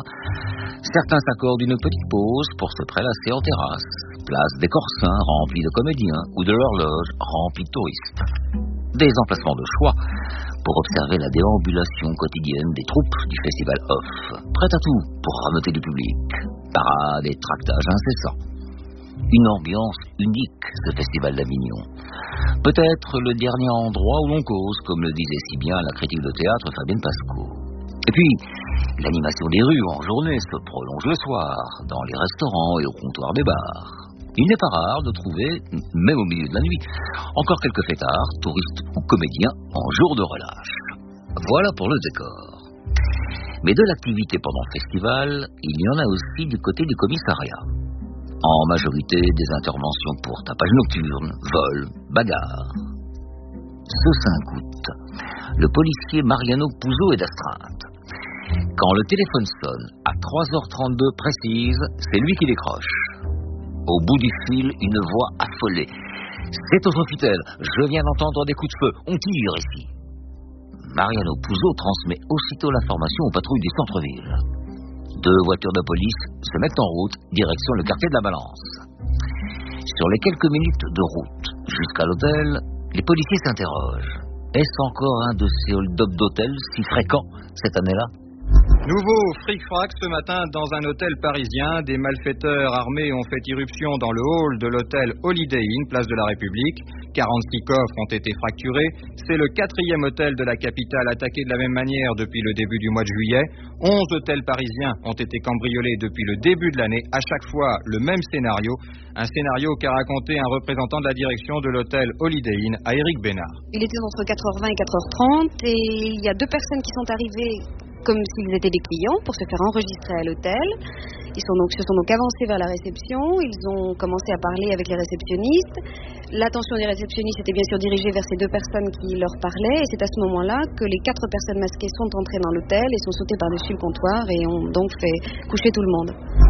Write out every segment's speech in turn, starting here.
Certains s'accordent une petite pause pour se prélasser en terrasse. Place des Corsins remplis de comédiens ou de l'horloge remplis de touristes. Des emplacements de choix pour observer la déambulation quotidienne des troupes du festival Off. Prêt à tout pour rameuter du public. Parades et tractages incessants. Une ambiance unique, ce festival d'Avignon. Peut-être le dernier endroit où l'on cause, comme le disait si bien la critique de théâtre Fabienne Pasco. Et puis, l'animation des rues en journée se prolonge le soir, dans les restaurants et au comptoir des bars. Il n'est pas rare de trouver, même au milieu de la nuit, encore quelques fêtards, touristes ou comédiens en jour de relâche. Voilà pour le décor. Mais de l'activité pendant le festival, il y en a aussi du côté du commissariat. En majorité, des interventions pour tapage nocturne, vol, bagarre. Ce 5 août, le policier Mariano Puzo est d'astreinte. Quand le téléphone sonne à 3h32 précise, c'est lui qui décroche. Au bout du fil, une voix affolée. C'est au Sofitel, je viens d'entendre des coups de feu, on tire ici. Mariano Puzo transmet aussitôt l'information aux patrouilles du centre-ville. 2 voitures de police se mettent en route, direction le quartier de la Balance. Sur les quelques minutes de route jusqu'à l'hôtel, les policiers s'interrogent. Est-ce encore un de ces hold-up d'hôtel si fréquents cette année-là ? Nouveau fric-frac ce matin dans un hôtel parisien. Des malfaiteurs armés ont fait irruption dans le hall de l'hôtel Holiday Inn, place de la République. 46 coffres ont été fracturés. C'est le 4e hôtel de la capitale attaqué de la même manière depuis le début du mois de juillet. 11 hôtels parisiens ont été cambriolés depuis le début de l'année. À chaque fois, le même scénario. Un scénario qu'a raconté un représentant de la direction de l'hôtel Holiday Inn à Éric Bénard. Il était entre 4h20 et 4h30 et il y a 2 personnes qui sont arrivées comme s'ils étaient des clients pour se faire enregistrer à l'hôtel. Ils se sont donc avancés vers la réception, ils ont commencé à parler avec les réceptionnistes. L'attention des réceptionnistes était bien sûr dirigée vers ces 2 personnes qui leur parlaient et c'est à ce moment-là que les 4 personnes masquées sont entrées dans l'hôtel et sont sautées par-dessus le comptoir et ont donc fait coucher tout le monde.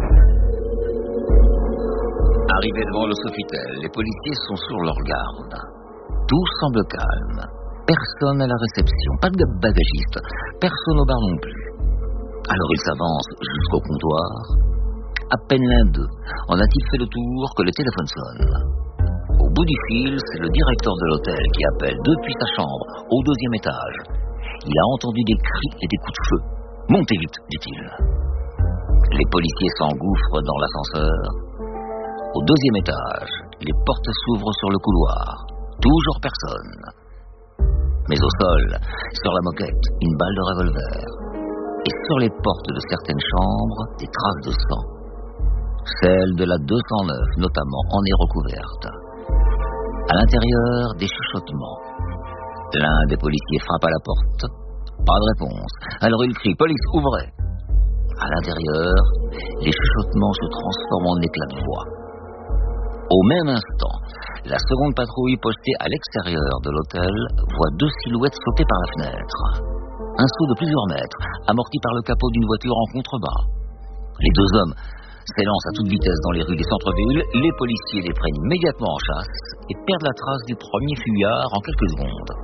Arrivés devant le Sofitel, les policiers sont sur leur garde. Tout semble calme. Personne à la réception, pas de bagagiste, personne au bar non plus. Alors ils s'avancent jusqu'au comptoir. À peine l'un d'eux en a-t-il fait le tour que le téléphone sonne. Au bout du fil, c'est le directeur de l'hôtel qui appelle depuis sa chambre au 2e étage. Il a entendu des cris et des coups de feu. « Montez vite », dit-il. Les policiers s'engouffrent dans l'ascenseur. Au 2e étage, les portes s'ouvrent sur le couloir. Toujours personne. Mais au sol, sur la moquette, une balle de revolver. Et sur les portes de certaines chambres, des traces de sang. Celle de la 209, notamment, en est recouverte. À l'intérieur, des chuchotements. L'un des policiers frappe à la porte. Pas de réponse. Alors il crie « Police, ouvrez !» À l'intérieur, les chuchotements se transforment en éclats de voix. Au même instant, la seconde patrouille postée à l'extérieur de l'hôtel voit 2 silhouettes sauter par la fenêtre. Un saut de plusieurs mètres, amorti par le capot d'une voiture en contrebas. Les 2 hommes s'élancent à toute vitesse dans les rues des centres-villes, les policiers les prennent immédiatement en chasse et perdent la trace du premier fuyard en quelques secondes.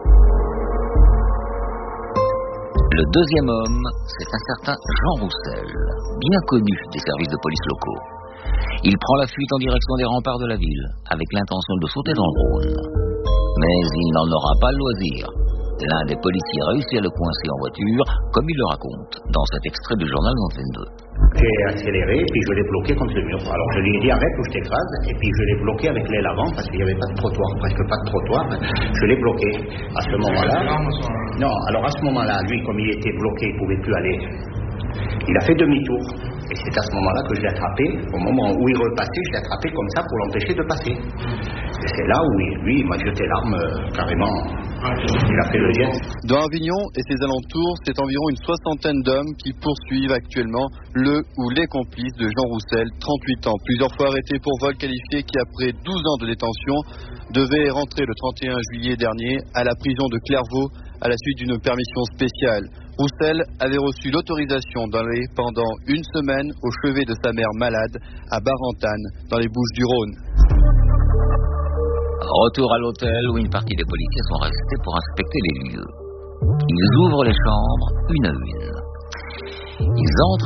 Le 2e homme, c'est un certain Jean Roussel, bien connu des services de police locaux. Il prend la fuite en direction des remparts de la ville, avec l'intention de sauter dans le Rhône. Mais il n'en aura pas le loisir. L'un des policiers réussit à le coincer en voiture, comme il le raconte dans cet extrait du journal d'Antenne 2. J'ai accéléré, puis je l'ai bloqué contre le mur. Alors je lui ai dit arrête ou je t'écrase, et puis je l'ai bloqué avec l'aile avant, parce qu'il n'y avait pas de trottoir, presque pas de trottoir. Je l'ai bloqué. À ce moment-là... Non, alors à ce moment-là, lui, comme il était bloqué, il ne pouvait plus aller. Il a fait demi-tour. Et c'est à ce moment-là que je l'ai attrapé. Au moment où il repassait, je l'ai attrapé comme ça pour l'empêcher de passer. Et c'est là où lui, il m'a jeté l'arme carrément. Il a fait le geste. Dans Avignon et ses alentours, c'est environ une 60aine d'hommes qui poursuivent actuellement le ou les complices de Jean Roussel, 38 ans. Plusieurs fois arrêté pour vol qualifié qui, après 12 ans de détention, devait rentrer le 31 juillet dernier à la prison de Clairvaux à la suite d'une permission spéciale. Roussel avait reçu l'autorisation d'aller pendant une semaine au chevet de sa mère malade à Barentane, dans les Bouches-du-Rhône. Retour à l'hôtel où une partie des policiers sont restés pour inspecter les lieux. Ils ouvrent les chambres une à une. Ils entrent